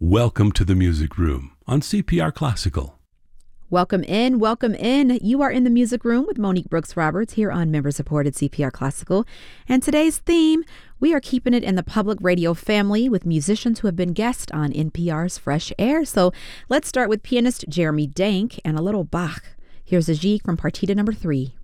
Welcome to the Music Room on CPR Classical. Welcome in, welcome in. You are in the Music Room with Monique Brooks Roberts here on member-supported CPR Classical. And today's theme, we are keeping it in the public radio family with musicians who have been guests on NPR's Fresh Air. So let's start with pianist Jeremy Denk and a little Bach. Here's a Gigue from Partita number 3.